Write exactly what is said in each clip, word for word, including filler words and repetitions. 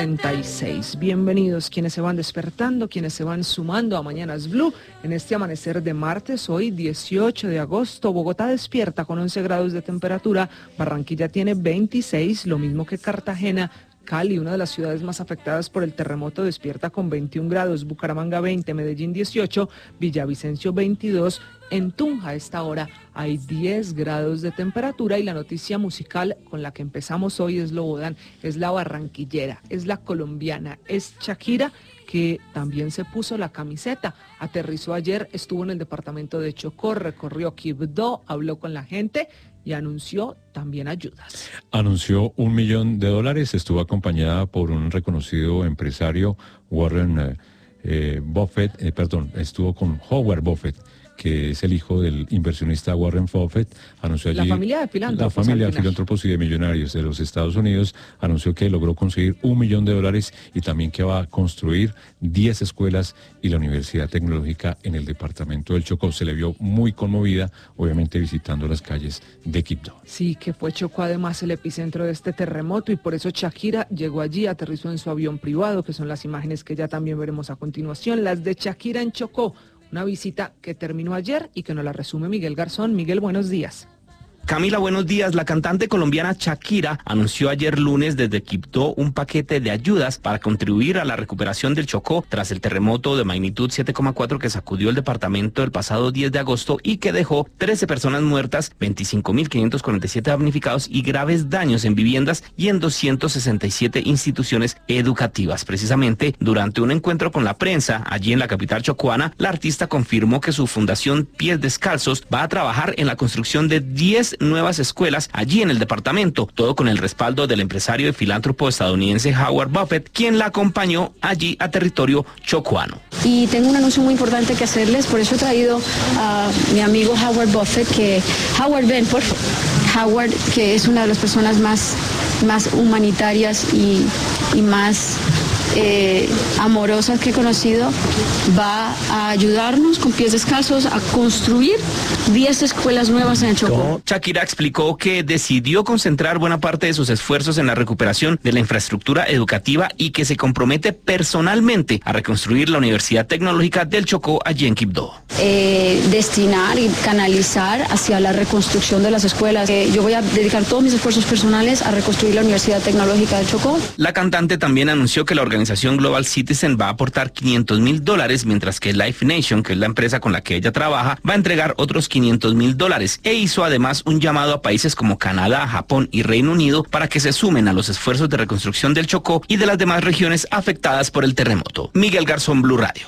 treinta y seis. Bienvenidos quienes se van despertando, quienes se van sumando a Mañanas Blue en este amanecer de martes, hoy dieciocho de agosto. Bogotá despierta con once grados de temperatura, Barranquilla tiene veintiséis, lo mismo que Cartagena. Cali, una de las ciudades más afectadas por el terremoto, despierta con veintiún grados, Bucaramanga veinte, Medellín dieciocho, Villavicencio veintidós, en Tunja a esta hora hay diez grados de temperatura y la noticia musical con la que empezamos hoy es Lobodan, es la barranquillera, es la colombiana, es Shakira, que también se puso la camiseta, aterrizó ayer, estuvo en el departamento de Chocó, recorrió Quibdó, habló con la gente y anunció también ayudas. Anunció un millón de dólares, estuvo acompañada por un reconocido empresario, Warren eh, eh, Buffett, eh, perdón, estuvo con Howard Buffett, que es el hijo del inversionista Warren Buffett, anunció allí... La familia de filántropos. La familia de filántropos y de millonarios de los Estados Unidos anunció que logró conseguir un millón de dólares y también que va a construir diez escuelas y la Universidad Tecnológica en el departamento del Chocó. Se le vio muy conmovida, obviamente visitando las calles de Quibdó. Sí, que fue Chocó además el epicentro de este terremoto y por eso Shakira llegó allí, aterrizó en su avión privado, que son las imágenes que ya también veremos a continuación, las de Shakira en Chocó. Una visita que terminó ayer y que nos la resume Miguel Garzón. Miguel, buenos días. Camila, buenos días. La cantante colombiana Shakira anunció ayer lunes desde Quibdó un paquete de ayudas para contribuir a la recuperación del Chocó tras el terremoto de magnitud siete coma cuatro que sacudió el departamento el pasado diez de agosto y que dejó trece personas muertas, veinticinco mil quinientos cuarenta y siete damnificados y graves daños en viviendas y en doscientas sesenta y siete instituciones educativas. Precisamente, durante un encuentro con la prensa allí en la capital chocoana, la artista confirmó que su fundación Pies Descalzos va a trabajar en la construcción de diez nuevas escuelas allí en el departamento, todo con el respaldo del empresario y filántropo estadounidense Howard Buffett, quien la acompañó allí a territorio chocoano. Y tengo un anuncio muy importante que hacerles, por eso he traído a mi amigo Howard Buffett, que Howard, ven, por favor. Howard, que es una de las personas más, más humanitarias y, y más eh, amorosas que he conocido, va a ayudarnos con Pies Descalzos a construir diez escuelas nuevas en el Chocó. Shakira explicó que decidió concentrar buena parte de sus esfuerzos en la recuperación de la infraestructura educativa y que se compromete personalmente a reconstruir la Universidad Tecnológica del Chocó allí en Quibdó. Eh, destinar y canalizar hacia la reconstrucción de las escuelas. Eh, yo voy a dedicar todos mis esfuerzos personales a reconstruir la Universidad Tecnológica del Chocó. La cantante también anunció que la organización Global Citizen va a aportar quinientos mil dólares, mientras que Life Nation, que es la empresa con la que ella trabaja, va a entregar otros quinientos mil dólares e hizo además un llamado a países como Canadá, Japón y Reino Unido para que se sumen a los esfuerzos de reconstrucción del Chocó y de las demás regiones afectadas por el terremoto. Miguel Garzón, Blue Radio.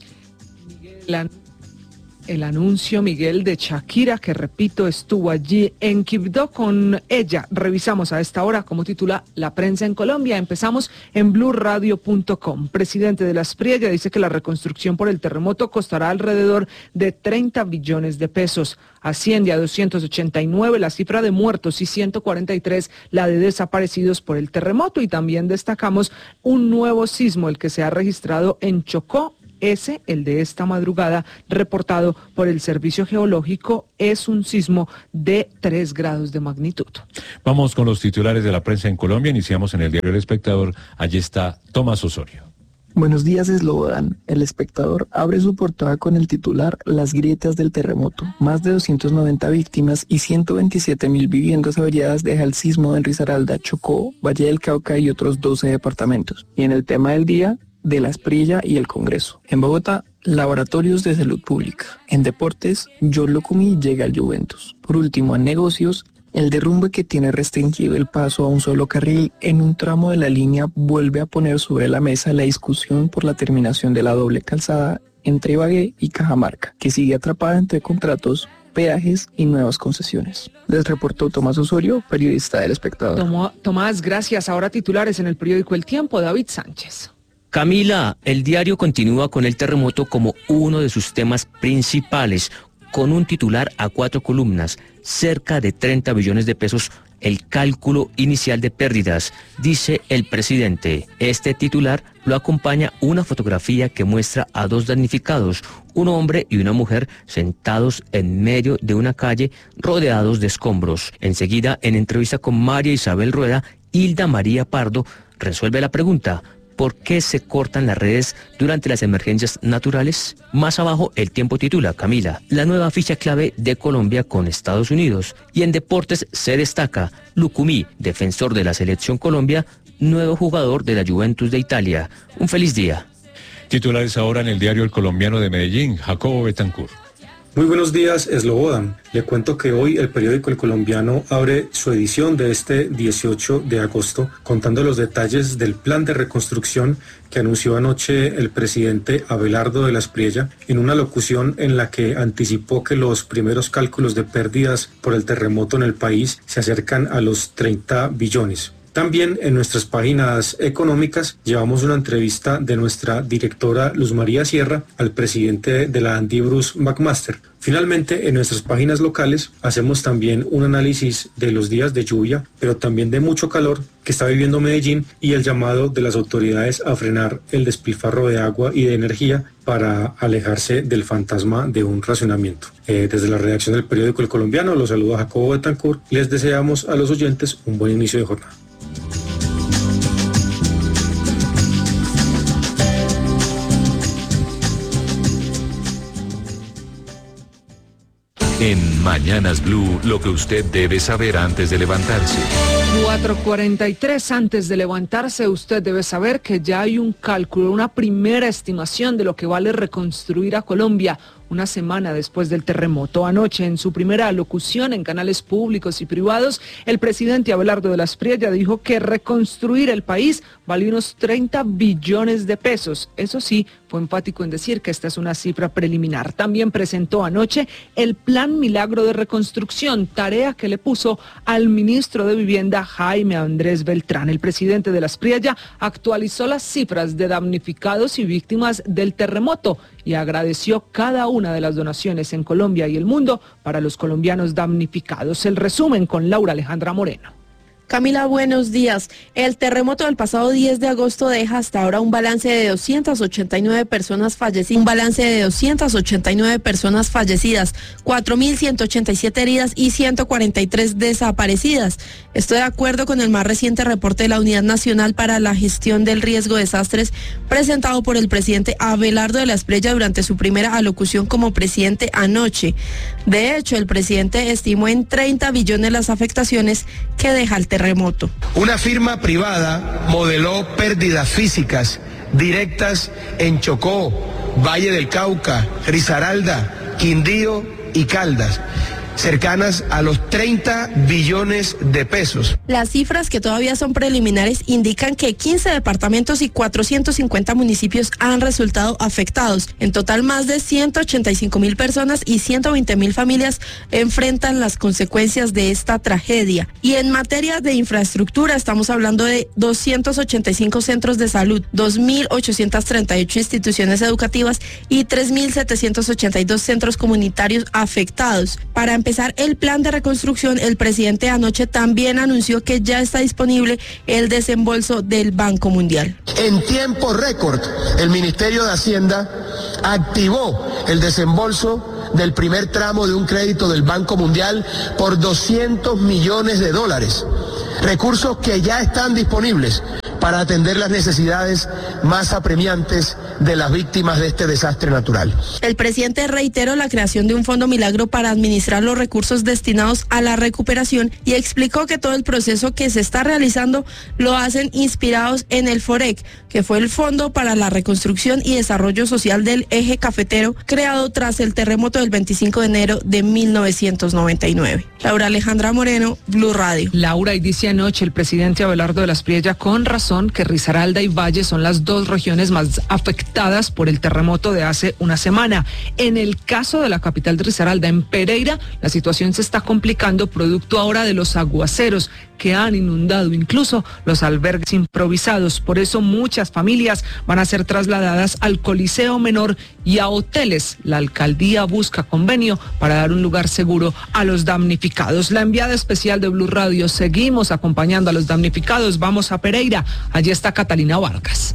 Miguel, el anuncio, Miguel, de Shakira, que repito, estuvo allí en Quibdó con ella. Revisamos a esta hora cómo titula la prensa en Colombia. Empezamos en blue radio punto com. Presidente de la Aspriella dice que la reconstrucción por el terremoto costará alrededor de treinta billones de pesos. Asciende a doscientos ochenta y nueve la cifra de muertos y ciento cuarenta y tres la de desaparecidos por el terremoto. Y también destacamos un nuevo sismo, el que se ha registrado en Chocó. Ese, el de esta madrugada, reportado por el Servicio Geológico, es un sismo de tres grados de magnitud. Vamos con los titulares de la prensa en Colombia. Iniciamos en el diario El Espectador. Allí está Tomás Osorio. Buenos días, Slobodan. El Espectador abre su portada con el titular Las grietas del terremoto. Más de doscientas noventa víctimas y ciento veintisiete mil viviendas averiadas deja el sismo en Risaralda, Chocó, Valle del Cauca y otros doce departamentos. Y en el tema del día, de la Asprilla y el Congreso. En Bogotá, laboratorios de salud pública. En deportes, John Locumí llega al Juventus. Por último, en negocios, el derrumbe que tiene restringido el paso a un solo carril en un tramo de la línea vuelve a poner sobre la mesa la discusión por la terminación de la doble calzada entre Ibagué y Cajamarca, que sigue atrapada entre contratos, peajes y nuevas concesiones. Les reportó Tomás Osorio, periodista del Espectador. Tomó, Tomás, gracias. Ahora titulares en el periódico El Tiempo, David Sánchez. Camila, el diario continúa con el terremoto como uno de sus temas principales, con un titular a cuatro columnas, cerca de treinta billones de pesos, el cálculo inicial de pérdidas, dice el presidente. Este titular lo acompaña una fotografía que muestra a dos damnificados, un hombre y una mujer sentados en medio de una calle rodeados de escombros. Enseguida, en entrevista con María Isabel Rueda, Hilda María Pardo resuelve la pregunta: ¿por qué se cortan las redes durante las emergencias naturales? Más abajo el Tiempo titula, Camila, la nueva ficha clave de Colombia con Estados Unidos. Y en deportes se destaca Lucumí, defensor de la Selección Colombia, nuevo jugador de la Juventus de Italia. Un feliz día. Titulares ahora en el diario El Colombiano de Medellín, Jacobo Betancourt. Muy buenos días, Slobodan. Le cuento que hoy el periódico El Colombiano abre su edición de este dieciocho de agosto contando los detalles del plan de reconstrucción que anunció anoche el presidente Abelardo de la Espriella en una locución en la que anticipó que los primeros cálculos de pérdidas por el terremoto en el país se acercan a los treinta billones. También en nuestras páginas económicas llevamos una entrevista de nuestra directora Luz María Sierra al presidente de la ANDI, Bruce McMaster. Finalmente, en nuestras páginas locales hacemos también un análisis de los días de lluvia, pero también de mucho calor que está viviendo Medellín y el llamado de las autoridades a frenar el despilfarro de agua y de energía para alejarse del fantasma de un racionamiento. Eh, desde la redacción del periódico El Colombiano los saluda Jacobo Betancourt y les deseamos a los oyentes un buen inicio de jornada. En Mañanas Blue, lo que usted debe saber antes de levantarse. cuatro cuarenta y tres, antes de levantarse, usted debe saber que ya hay un cálculo, una primera estimación de lo que vale reconstruir a Colombia una semana después del terremoto. Anoche, en su primera alocución en canales públicos y privados, el presidente Abelardo de la Espriella dijo que reconstruir el país vale unos treinta billones de pesos. Eso sí, fue enfático en decir que esta es una cifra preliminar. También presentó anoche el Plan Milagro de Reconstrucción, tarea que le puso al ministro de Vivienda, Jaime Andrés Beltrán. El presidente de la Espriella actualizó las cifras de damnificados y víctimas del terremoto y agradeció cada una de las donaciones en Colombia y el mundo para los colombianos damnificados. El resumen con Laura Alejandra Moreno. Camila, buenos días. El terremoto del pasado diez de agosto deja hasta ahora un balance de doscientas ochenta y nueve personas fallecidas, un balance de doscientas ochenta y nueve personas fallecidas, cuatro mil ciento ochenta y siete heridas y ciento cuarenta y tres desaparecidas. Estoy de acuerdo con el más reciente reporte de la Unidad Nacional para la Gestión del Riesgo de Desastres presentado por el presidente Abelardo de la Espriella durante su primera alocución como presidente anoche. De hecho, el presidente estimó en treinta billones las afectaciones que deja el terremoto. Terremoto. Una firma privada modeló pérdidas físicas directas en Chocó, Valle del Cauca, Risaralda, Quindío y Caldas, cercanas a los treinta billones de pesos. Las cifras, que todavía son preliminares, indican que quince departamentos y cuatrocientos cincuenta municipios han resultado afectados. En total, más de ciento ochenta y cinco mil personas y ciento veinte mil familias enfrentan las consecuencias de esta tragedia. Y en materia de infraestructura, estamos hablando de doscientos ochenta y cinco centros de salud, dos mil ochocientas treinta y ocho instituciones educativas y tres mil setecientos ochenta y dos centros comunitarios afectados. Para empezar el plan de reconstrucción, el presidente anoche también anunció que ya está disponible el desembolso del Banco Mundial. En tiempo récord, el Ministerio de Hacienda activó el desembolso del primer tramo de un crédito del Banco Mundial por doscientos millones de dólares, recursos que ya están disponibles para atender las necesidades más apremiantes de las víctimas de este desastre natural. El presidente reiteró la creación de un fondo milagro para administrar los recursos destinados a la recuperación y explicó que todo el proceso que se está realizando lo hacen inspirados en el FOREC, que fue el Fondo para la Reconstrucción y Desarrollo Social del Eje Cafetero, creado tras el terremoto del veinticinco de enero de mil novecientos noventa y nueve. Laura Alejandra Moreno, Blue Radio. Laura, y dice anoche el presidente Abelardo de la Espriella con razón que Risaralda y Valle son las dos regiones más afectadas por el terremoto de hace una semana. En el caso de la capital de Risaralda, en Pereira, la situación se está complicando producto ahora de los aguaceros que han inundado incluso los albergues improvisados. Por eso muchas familias van a ser trasladadas al Coliseo Menor y a hoteles. La alcaldía busca convenio para dar un lugar seguro a los damnificados. La enviada especial de Blue Radio, seguimos acompañando a los damnificados. Vamos a Pereira. Allí está Catalina Vargas.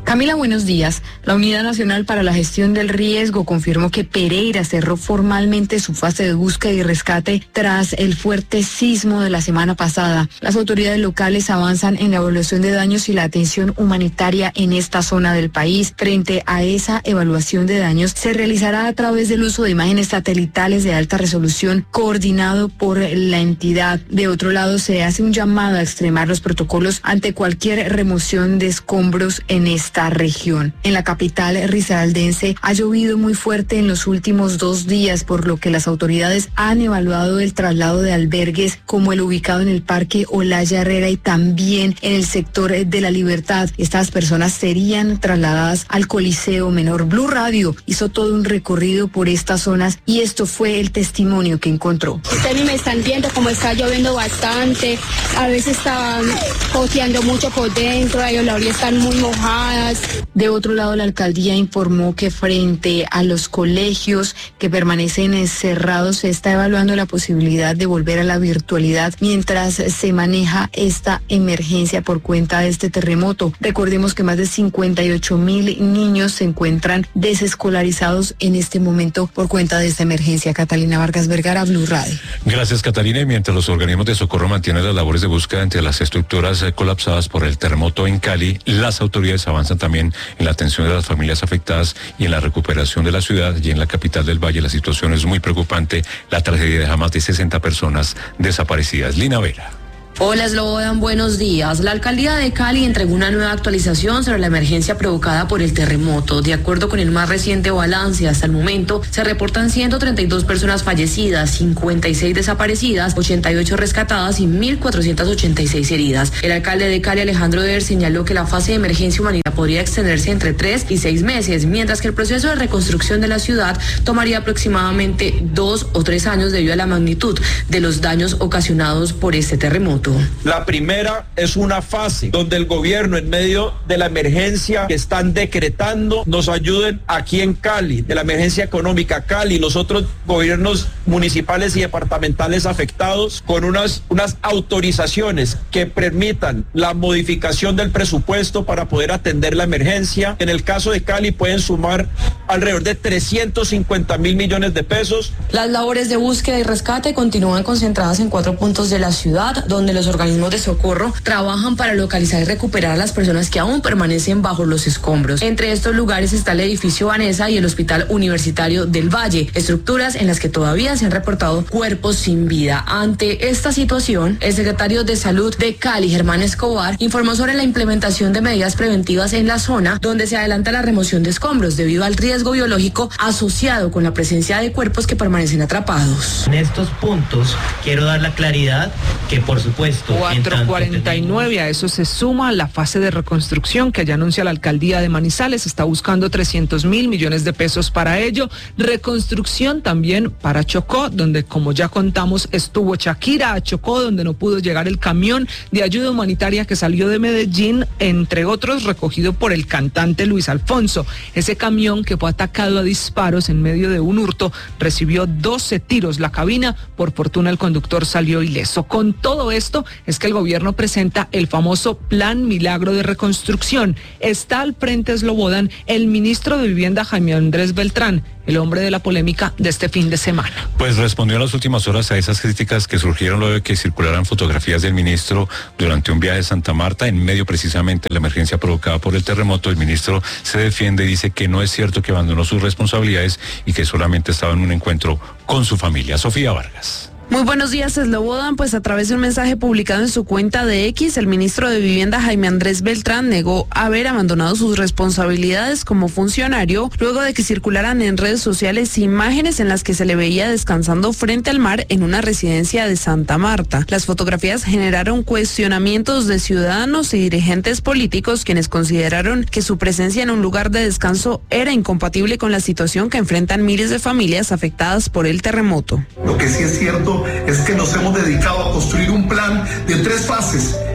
Camila, buenos días. La Unidad Nacional para la Gestión del Riesgo confirmó que Pereira cerró formalmente su fase de búsqueda y rescate tras el fuerte sismo de la semana pasada. Las autoridades locales avanzan en la evaluación de daños y la atención humanitaria en esta zona del país. Frente a esa evaluación de daños, se realizará a través del uso de imágenes satelitales de alta resolución coordinado por la entidad. De otro lado, se hace un llamado a extremar los protocolos ante cualquier remoción de escombros en esta región. En la capital risaraldense ha llovido muy fuerte en los últimos dos días, por lo que las autoridades han evaluado el traslado de albergues como el ubicado en el Parque Olaya Herrera y también en el sector de La Libertad. Estas personas serían trasladadas al Coliseo Menor. Blue Radio hizo todo un recorrido por estas zonas y esto fue el testimonio que encontró. Ustedes me están viendo como está lloviendo bastante, a veces están goteando mucho por dentro, ellos la orilla están muy mojadas. De otro lado, la alcaldía informó que frente a los colegios que permanecen cerrados se está evaluando la posibilidad de volver a la virtualidad mientras se maneja esta emergencia por cuenta de este terremoto. Recordemos que más de cincuenta y ocho mil niños se encuentran desescolarizados en este momento por cuenta de esta emergencia. Catalina Vargas Vergara, Blue Radio. Gracias, Catalina. Y mientras los organismos de socorro mantienen las labores de búsqueda entre las estructuras colapsadas por el terremoto en Cali, las autoridades avanzan también en la atención de las familias afectadas y en la recuperación de la ciudad. Y en la capital del Valle la situación es muy preocupante. La tragedia deja más de sesenta personas desaparecidas. Lina Vera. Hola, Slobodan, buenos días. La alcaldía de Cali entregó una nueva actualización sobre la emergencia provocada por el terremoto. De acuerdo con el más reciente balance, hasta el momento se reportan ciento treinta y dos personas fallecidas, cincuenta y seis desaparecidas, ochenta y ocho rescatadas y mil cuatrocientas ochenta y seis heridas. El alcalde de Cali, Alejandro Der, señaló que la fase de emergencia humanitaria podría extenderse entre tres y seis meses, mientras que el proceso de reconstrucción de la ciudad tomaría aproximadamente dos o tres años debido a la magnitud de los daños ocasionados por este terremoto. La primera es una fase donde el gobierno, en medio de la emergencia que están decretando, nos ayuden aquí en Cali, de la emergencia económica. Cali, los otros gobiernos municipales y departamentales afectados, con unas, unas autorizaciones que permitan la modificación del presupuesto para poder atender la emergencia. En el caso de Cali pueden sumar alrededor de trescientos cincuenta mil millones de pesos. Las labores de búsqueda y rescate continúan concentradas en cuatro puntos de la ciudad, donde los organismos de socorro trabajan para localizar y recuperar a las personas que aún permanecen bajo los escombros. Entre estos lugares está el edificio Vanessa y el Hospital Universitario del Valle, estructuras en las que todavía se han reportado cuerpos sin vida. Ante esta situación, el secretario de Salud de Cali, Germán Escobar, informó sobre la implementación de medidas preventivas en la zona, donde se adelanta la remoción de escombros debido al riesgo biológico asociado con la presencia de cuerpos que permanecen atrapados. En estos puntos quiero dar la claridad que, por supuesto, cuatro cuarenta y nueve, a eso se suma la fase de reconstrucción que ya anuncia la alcaldía de Manizales, está buscando trescientos mil millones de pesos para ello. Reconstrucción también para Chocó, donde, como ya contamos, estuvo Shakira. A Chocó, donde no pudo llegar el camión de ayuda humanitaria que salió de Medellín, entre otros recogido por el cantante Luis Alfonso. Ese camión, que fue atacado a disparos en medio de un hurto, recibió doce tiros la cabina. Por fortuna el conductor salió ileso. Con todo esto es que el gobierno presenta el famoso Plan Milagro de Reconstrucción. Está al frente, Slobodan, el ministro de Vivienda, Jaime Andrés Beltrán, el hombre de la polémica de este fin de semana. Pues respondió en las últimas horas a esas críticas que surgieron luego de que circularan fotografías del ministro durante un viaje a Santa Marta, en medio precisamente de la emergencia provocada por el terremoto. El ministro se defiende y dice que no es cierto que abandonó sus responsabilidades y que solamente estaba en un encuentro con su familia. Sofía Vargas. Muy buenos días, Slobodan. Pues a través de un mensaje publicado en su cuenta de X, el ministro de Vivienda, Jaime Andrés Beltrán, negó haber abandonado sus responsabilidades como funcionario luego de que circularan en redes sociales imágenes en las que se le veía descansando frente al mar en una residencia de Santa Marta. Las fotografías generaron cuestionamientos de ciudadanos y dirigentes políticos, quienes consideraron que su presencia en un lugar de descanso era incompatible con la situación que enfrentan miles de familias afectadas por el terremoto. Lo que sí es cierto es que nos hemos dedicado a construir un plan de tres fases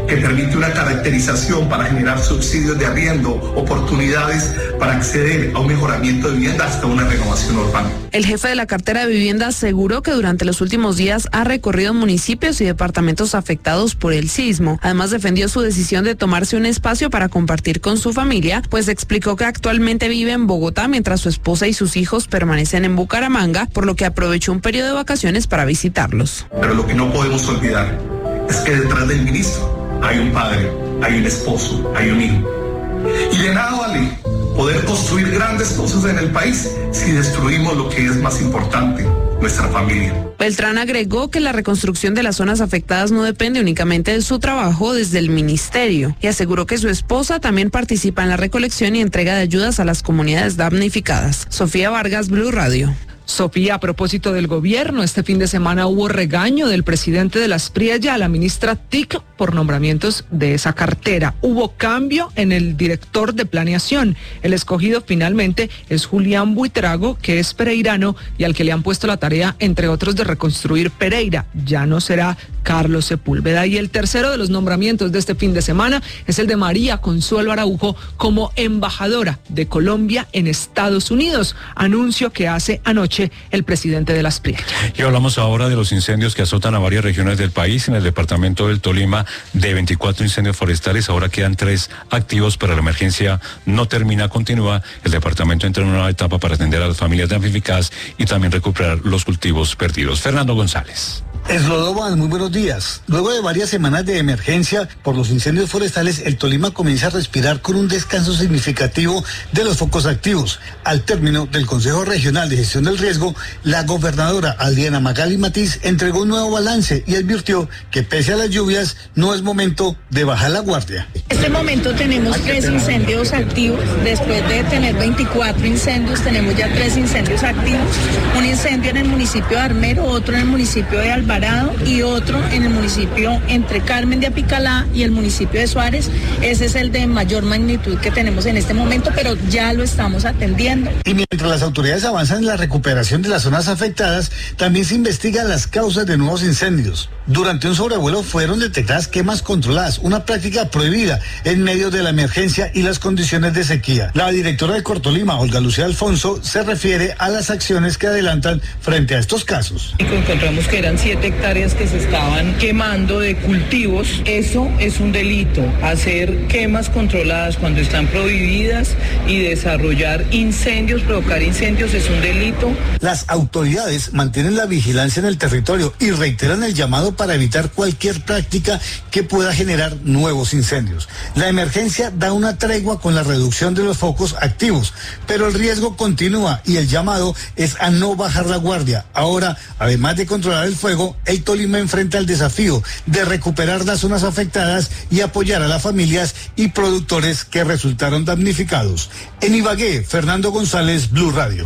que permite una caracterización para generar subsidios de arriendo, oportunidades para acceder a un mejoramiento de vivienda hasta una renovación urbana. El jefe de la cartera de vivienda aseguró que durante los últimos días ha recorrido municipios y departamentos afectados por el sismo. Además, defendió su decisión de tomarse un espacio para compartir con su familia, pues explicó que actualmente vive en Bogotá mientras su esposa y sus hijos permanecen en Bucaramanga, por lo que aprovechó un periodo de vacaciones para visitarlos. Pero lo que no podemos olvidar es que detrás del ministro hay un padre, hay un esposo, hay un hijo. Y de nada vale poder construir grandes cosas en el país si destruimos lo que es más importante, nuestra familia. Beltrán agregó que la reconstrucción de las zonas afectadas no depende únicamente de su trabajo desde el ministerio y aseguró que su esposa también participa en la recolección y entrega de ayudas a las comunidades damnificadas. Sofía Vargas, Blue Radio. Sofía, a propósito del gobierno, este fin de semana hubo regaño del presidente de la Aspriella a la ministra T I C por nombramientos de esa cartera. Hubo cambio en el director de planeación. El escogido finalmente es Julián Buitrago, que es pereirano y al que le han puesto la tarea, entre otros, de reconstruir Pereira. Ya no será Carlos Sepúlveda. Y el tercero de los nombramientos de este fin de semana es el de María Consuelo Araujo como embajadora de Colombia en Estados Unidos, anuncio que hace anoche el presidente de la Aspriella. Y hablamos ahora de los incendios que azotan a varias regiones del país. En el departamento del Tolima, de veinticuatro incendios forestales, ahora quedan tres activos, pero la emergencia no termina, continúa. El departamento entra en una nueva etapa para atender a las familias damnificadas y también recuperar los cultivos perdidos. Fernando González. Eslodoban, muy buenos días. Luego de varias semanas de emergencia por los incendios forestales, el Tolima comienza a respirar con un descanso significativo de los focos activos. Al término del Consejo Regional de Gestión del Riesgo, la gobernadora Adriana Magali Matiz entregó un nuevo balance y advirtió que pese a las lluvias no es momento de bajar la guardia. En este momento tenemos tres incendios activos. Después de tener veinticuatro incendios, tenemos ya tres incendios activos. Un incendio en el municipio de Armero, otro en el municipio de Alvarado y otro en el municipio entre Carmen de Apicalá y el municipio de Suárez. Ese es el de mayor magnitud que tenemos en este momento, pero ya lo estamos atendiendo. Y mientras las autoridades avanzan en la recuperación de las zonas afectadas, también se investigan las causas de nuevos incendios. Durante un sobrevuelo fueron detectadas quemas controladas, una práctica prohibida en medio de la emergencia y las condiciones de sequía. La directora de Cortolima, Olga Lucía Alfonso, se refiere a las acciones que adelantan frente a estos casos. Encontramos que eran siete hectáreas que se estaban quemando de cultivos. Eso es un delito, hacer quemas controladas cuando están prohibidas y desarrollar incendios, provocar incendios es un delito. Las autoridades mantienen la vigilancia en el territorio y reiteran el llamado para evitar cualquier práctica que pueda generar nuevos incendios. La emergencia da una tregua con la reducción de los focos activos, pero el riesgo continúa y el llamado es a no bajar la guardia. Ahora, además de controlar el fuego, el Tolima enfrenta el desafío de recuperar las zonas afectadas y apoyar a las familias y productores que resultaron damnificados. En Ibagué, Fernando González, Blue Radio.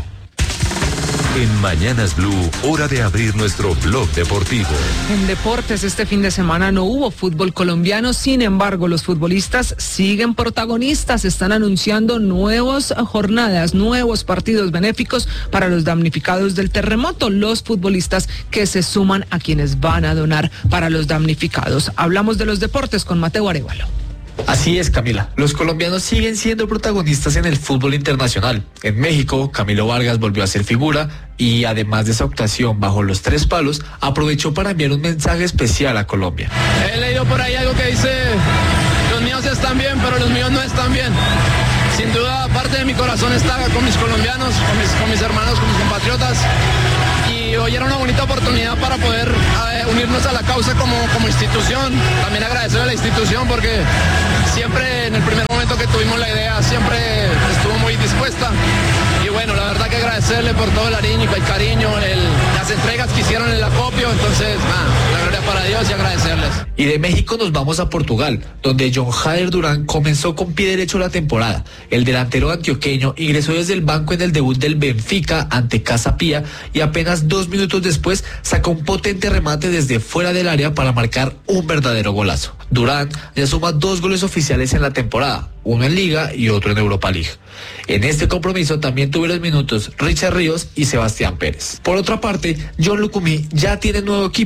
En Mañanas Blue, hora de abrir nuestro blog deportivo. En deportes este fin de semana no hubo fútbol colombiano, sin embargo los futbolistas siguen protagonistas, están anunciando nuevas jornadas, nuevos partidos benéficos para los damnificados del terremoto, los futbolistas que se suman a quienes van a donar para los damnificados. Hablamos de los deportes con Mateo Arevalo. Así es, Camila. Los colombianos siguen siendo protagonistas en el fútbol internacional. En México, Camilo Vargas volvió a ser figura y además de esa actuación bajo los tres palos, aprovechó para enviar un mensaje especial a Colombia. He leído por ahí algo que dice, los míos están bien, pero los míos no están bien. Sin duda, parte de mi corazón está con mis colombianos, con mis, con mis hermanos, con mis compatriotas. Y hoy era una bonita oportunidad para poder eh, unirnos a la causa como, como institución. También agradecer a la institución porque siempre en el primer momento que tuvimos la idea siempre estuvo muy dispuesta. Y bueno, la verdad que agradecerle por todo el cariño, el cariño, el, las entregas que hicieron en el acopio. Entonces, nada, la gloria para Dios y agradecerles. Y de México nos vamos a Portugal, donde John Jader Durán comenzó con pie derecho la temporada. El delantero antioqueño ingresó desde el banco en el debut del Benfica ante Casa Pía y apenas dos minutos después sacó un potente remate desde fuera del área para marcar un verdadero golazo. Durán ya suma dos goles oficiales en la temporada, uno en Liga y otro en Europa League. En este compromiso también tuvieron minutos Richard Ríos y Sebastián Pérez. Por otra parte, John Lucumí ya tiene nuevo equipo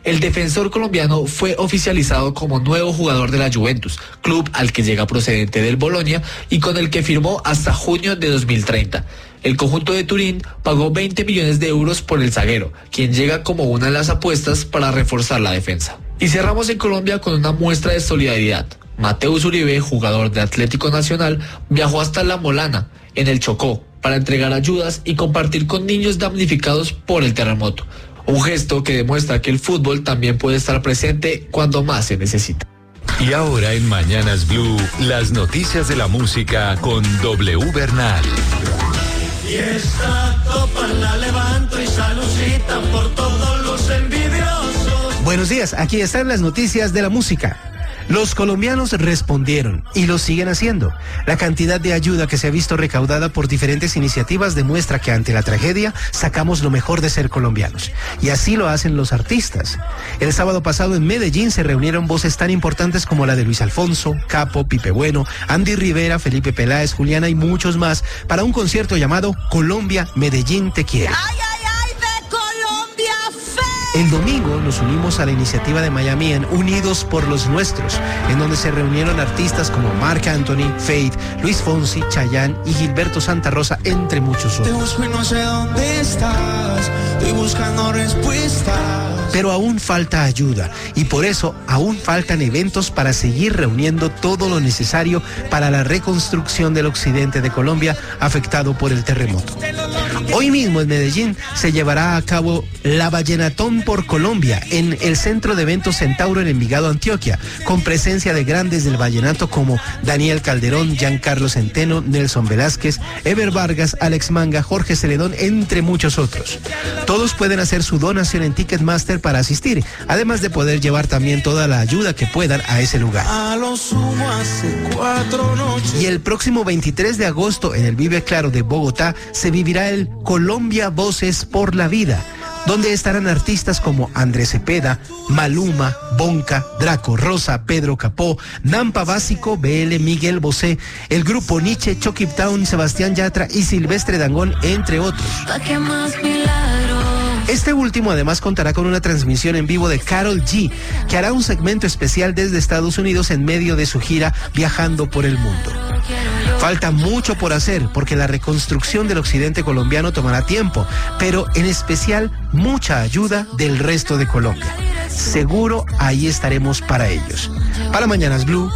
El defensor colombiano fue oficializado como nuevo jugador de la Juventus, club al que llega procedente del Bolonia y con el que firmó hasta junio de dos mil treinta. El conjunto de Turín pagó veinte millones de euros por el zaguero, quien llega como una de las apuestas para reforzar la defensa. Y cerramos en Colombia con una muestra de solidaridad. Mateus Uribe, jugador de Atlético Nacional, viajó hasta La Molana, en el Chocó, para entregar ayudas y compartir con niños damnificados por el terremoto. Un gesto que demuestra que el fútbol también puede estar presente cuando más se necesita. Y ahora en Mañanas Blue, las noticias de la música con W Bernal. Y esta copa la levanto y salucita por todos los envidiosos. Buenos días, aquí están las noticias de la música. Los colombianos respondieron y lo siguen haciendo. La cantidad de ayuda que se ha visto recaudada por diferentes iniciativas demuestra que ante la tragedia sacamos lo mejor de ser colombianos. Y así lo hacen los artistas. El sábado pasado en Medellín se reunieron voces tan importantes como la de Luis Alfonso, Capo, Pipe Bueno, Andy Rivera, Felipe Peláez, Juliana y muchos más para un concierto llamado Colombia, Medellín te quiere. ¡Ay, ay, ay, de Colombia fe! El domingo nos unimos a la iniciativa de Miami en Unidos por los Nuestros, en donde se reunieron artistas como Marc Anthony, Faith, Luis Fonsi, Chayanne y Gilberto Santa Rosa, entre muchos otros. Te busco y no sé dónde estás, estoy buscando respuestas. Pero aún falta ayuda y por eso aún faltan eventos para seguir reuniendo todo lo necesario para la reconstrucción del occidente de Colombia afectado por el terremoto. Hoy mismo en Medellín se llevará a cabo la Vallenatón por Colombia en el Centro de Eventos Centauro en Envigado, Antioquia, con presencia de grandes del vallenato como Daniel Calderón, Giancarlo Centeno, Nelson Velázquez, Ever Vargas, Alex Manga, Jorge Celedón, entre muchos otros. Todos pueden hacer su donación en Ticketmaster para asistir, además de poder llevar también toda la ayuda que puedan a ese lugar. A lo sumo hace cuatro noches. Y el próximo veintitrés de agosto en el Vive Claro de Bogotá se vivirá el Colombia Voces por la Vida, donde estarán artistas como Andrés Cepeda, Maluma, Bonca, Draco Rosa, Pedro Capó, Nampa Básico, B L Miguel Bosé, el grupo Nietzsche, Chucky Town, Sebastián Yatra y Silvestre Dangond, entre otros. Este último además contará con una transmisión en vivo de Karol G, que hará un segmento especial desde Estados Unidos en medio de su gira viajando por el mundo. Falta mucho por hacer porque la reconstrucción del occidente colombiano tomará tiempo, pero en especial mucha ayuda del resto de Colombia. Seguro ahí estaremos para ellos. Para Mañanas Blue,